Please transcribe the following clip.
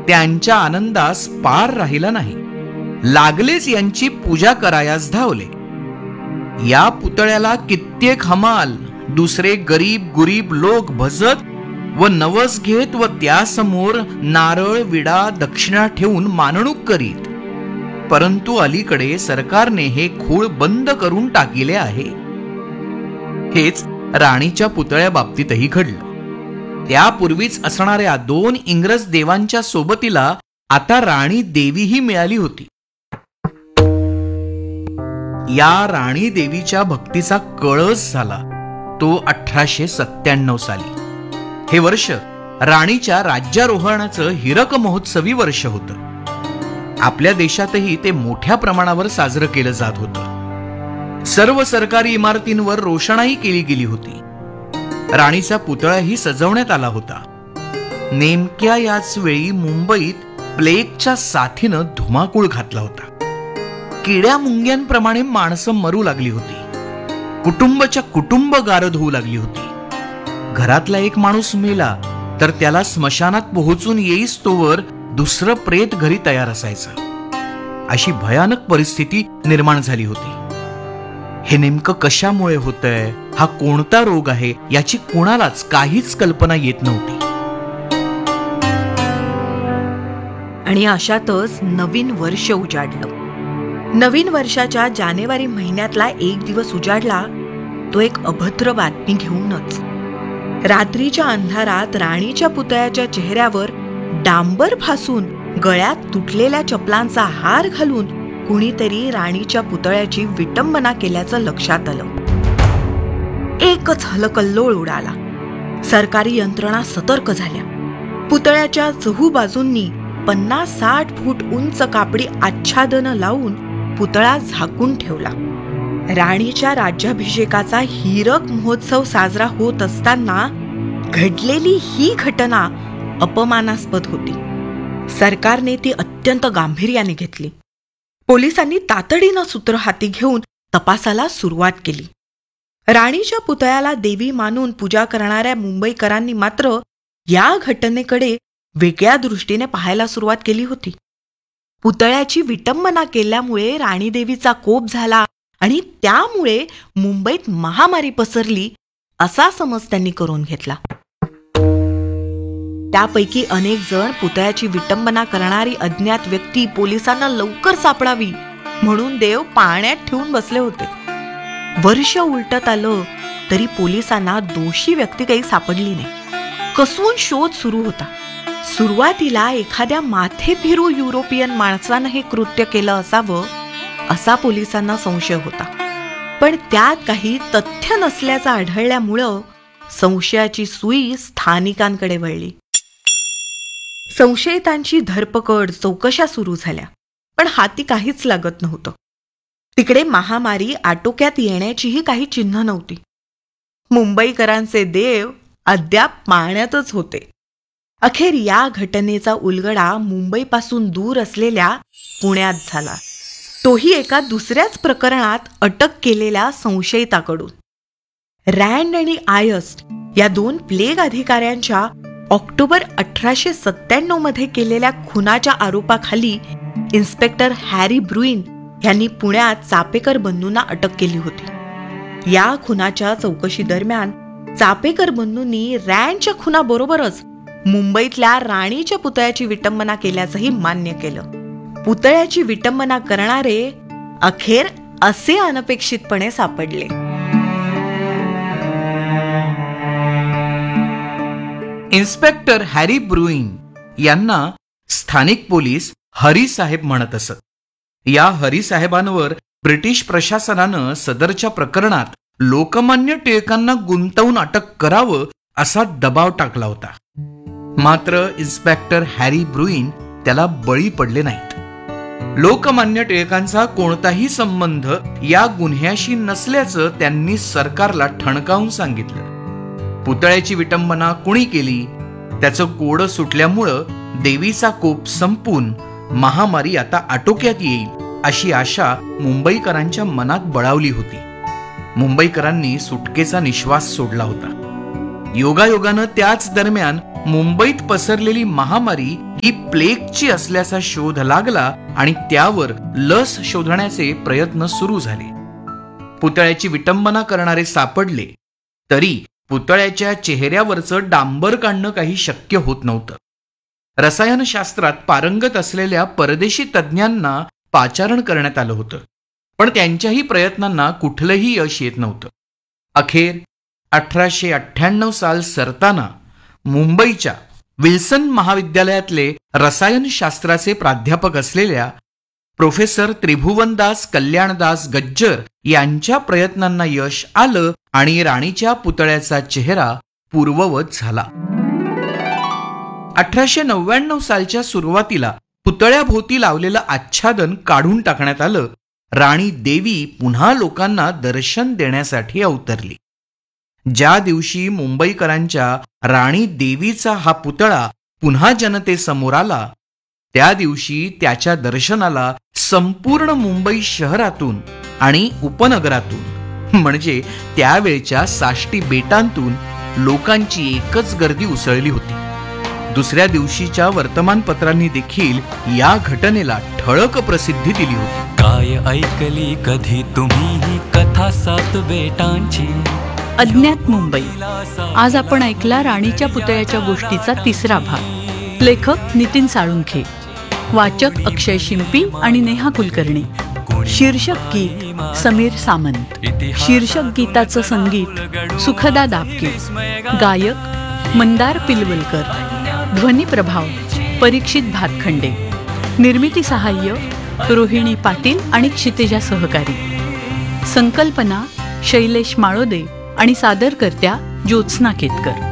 त्यांच्या आनंदास पार राहिला नाही. लागलेच यांची पूजा करायास धावले. या पुतळ्याला कित्येक हमाल, दुसरे गरीब गुरीब लोक भजत व नवस घेत व त्यासमोर नारळ विडा दक्षिणा ठेवून मानणूक करीत. परंतु अलीकडे सरकारने हे खूळ बंद करून टाकिले आहे. हेच राणीच्या पुतळ्या बाबतीतही घडलं. त्यापूर्वीच असणाऱ्या 2 इंग्रज देवांच्या सोबतीला आता राणी देवीही मिळाली होती. या राणी देवीच्या भक्तीचा कळस झाला तो 1897 साली. हे वर्ष राणीच्या राज्यारोहणाचं हिरक महोत्सवी वर्ष होतं. आपल्या देशातही ते मोठ्या प्रमाणावर साजरं केलं जात होतं. सर्व सरकारी इमारतींवर रोषणाई केली गेली होती. राणीचा पुतळाही सजवण्यात आला होता. नेमक्या याच वेळी मुंबईत प्लेगच्या साथीनं धुमाकूळ घातला होता. किड्या मुंग्यांप्रमाणे माणसं मरू लागली होती. कुटुंबाच्या कुटुंब गारद होऊ लागली होती. घरातला एक माणूस मेला तर त्याला स्मशानात पोहोचून येईस तोवर दुसरं प्रेत घरी तयार असायचं. अशी भयानक परिस्थिती निर्माण झाली होती. हे नेमकं कशामुळे होतंय, हा कोणता रोग आहे, याची कोणालाच काहीच कल्पना येत नव्हती. आणि अशातच नवीन वर्ष उजाडलं. नवीन वर्षाच्या जानेवारी महिन्यातला एक दिवस उजाडला तो एक अभद्र बातमी घेऊनच. रात्रीच्या अंधारात राणीच्या पुतळ्याच्या चेहऱ्यावर डांबर फासून गळ्यात तुटलेल्या चपलांचा हार घालून कुणीतरी राणीच्या पुतळ्याची विटंबना केल्याचं लक्षात आलं. एकच हलकल्लोळ उडाला. सरकारी यंत्रणा सतर्क झाल्या. पुतळ्याच्या चहूबाजूंनी 50-60 फूट उंच कापडी आच्छादनं लावून पुतळा झाकून ठेवला. राणीच्या राज्याभिषेकाचा हिरक महोत्सव साजरा होत असताना घडलेली ही घटना अपमानास्पद होती. सरकारने ती अत्यंत गांभीर्याने घेतली. पोलिसांनी तातडीनं सूत्र हाती घेऊन तपासाला सुरुवात केली. राणीच्या पुतळ्याला देवी मानून पूजा करणाऱ्या मुंबईकरांनी मात्र या घटनेकडे वेगळ्या दृष्टीने पाहायला सुरुवात केली होती. पुतळ्याची विटंबना केल्यामुळे राणी देवीचा कोप झाला आणि त्यामुळे मुंबईत महामारी पसरली असा समज त्यांनी करून घेतला. त्यापैकी अनेक जण पुतळ्याची विटंबना करणारी अज्ञात व्यक्ती पोलिसांना लवकर सापडावी म्हणून देव पाण्यात ठेवून बसले होते. वर्ष उलटत आलं तरी पोलिसांना दोषी व्यक्ती काही सापडली नाही. कसून शोध सुरू होता. सुरुवातीला एखाद्या माथे फिरू युरोपियन माणसानं हे कृत्य केलं असावं असा पोलिसांना संशय होता. पण त्यात काही तथ्य नसल्याचं आढळल्यामुळं संशयाची सुई स्थानिकांकडे वळली. संशयितांची धरपकड, चौकशा सुरू झाल्या. पण हाती काहीच लागत नव्हतं. तिकडे महामारी आटोक्यात येण्याचीही काही चिन्ह नव्हती. मुंबईकरांचे देव अद्याप पाण्यातच होते. अखेर या घटनेचा उलगडा मुंबईपासून दूर असलेल्या पुण्यात झाला. तोही एका दुसऱ्याच प्रकरणात अटक केलेल्या संशयिताकडून. रँड आणि आयस्ट या 2 प्लेग अधिकाऱ्यांच्या ऑक्टोबर 1897 मध्ये केलेल्या खुनाच्या आरोपाखाली इन्स्पेक्टर हॅरी ब्रुइन यांनी पुण्यात चापेकर बंधूंना अटक केली होती. या खुनाच्या चौकशी दरम्यान चापेकर बंधूंनी रँडच्या खुनाबरोबरच मुंबईतल्या राणीच्या पुतळ्याची विटंबना केल्याचंही मान्य केलं. पुतळ्याची विटंबना करणारे अखेर असे अनपेक्षितपणे सापडले. इन्स्पेक्टर हॅरी ब्रुइन यांना स्थानिक पोलीस हरी साहेब म्हणत असत. या हरी साहेबांवर ब्रिटिश प्रशासनानं सदरच्या प्रकरणात लोकमान्य टिळकांना गुंतवून अटक करावं असा दबाव टाकला होता. मात्र इन्स्पेक्टर हॅरी ब्रुइन त्याला बळी पडले नाहीत. लोकमान्य टिळकांचा कोणताही संबंध या गुन्ह्याशी नसल्याचं त्यांनी सरकारला ठणकावून सांगितलं. पुतळ्याची विटंबना कुणी केली त्याचं कोडं सुटल्यामुळं देवीचा कोप संपून महामारी आता आटोक्यात येईल अशी आशा मुंबईकरांच्या मनात बळावली होती. मुंबईकरांनी सुटकेचा निश्वास सोडला होता. योगायोगानं त्याच दरम्यान मुंबईत पसरलेली महामारी ही प्लेगची असल्याचा शोध लागला आणि त्यावर लस शोधण्याचे प्रयत्न सुरू झाले. पुतळ्याची विटंबना करणारे सापडले, तरी पुतळ्याच्या चेहऱ्यावरचं डांबर काढणं काही शक्य होत नव्हतं. रसायनशास्त्रात पारंगत असलेल्या परदेशी तज्ज्ञांना पाचारण करण्यात आलं होतं, पण त्यांच्याही प्रयत्नांना कुठलंही यश येत नव्हतं. अखेर 1898 साल सरताना मुंबईच्या विल्सन महाविद्यालयातले रसायनशास्त्राचे प्राध्यापक असलेल्या प्रोफेसर त्रिभुवनदास कल्याणदास गज्जर यांच्या प्रयत्नांना यश आलं आणि राणीच्या पुतळ्याचा चेहरा पूर्ववत झाला. 1899 सालच्या सुरुवातीला पुतळ्याभोवती लावलेलं आच्छादन काढून टाकण्यात आलं. राणी देवी पुन्हा लोकांना दर्शन देण्यासाठी अवतरली. ज्या दिवशी मुंबईकरांच्या राणी देवीचा हा पुतळा पुन्हा जनतेसमोर आला, त्या दिवशी त्याच्या दर्शनाला संपूर्ण मुंबई शहरातून आणि उपनगरातून म्हणजे त्यावेळच्या साष्टी बेटांतून लोकांची एकच गर्दी उसळली होती. दुसऱ्या दिवशीच्या वर्तमानपत्रांनी देखील या घटनेला ठळक प्रसिद्धी दिली होती. काय ऐकली कधी तुम्ही ही कथा सात बेटांची. अज्ञात मुंबई. आज आपण ऐकला राणीच्या पुतळ्याच्या गोष्टीचा तिसरा भाग. लेखक नितीन साळुंखे, वाचक अक्षय शिंपी आणि नेहा कुलकर्णी. शीर्षक गीत समीर सामंत. शीर्षक गीताचं संगीत सुखदा दापके. गायक मंदार पिलवलकर. ध्वनी प्रभाव परीक्षित भातखंडे. निर्मिती सहाय्य रोहिणी पाटील आणि क्षितिजा सहकारी. संकल्पना शैलेश माळोदे आणि सादरकर्त्या ज्योत्स्ना केतकर.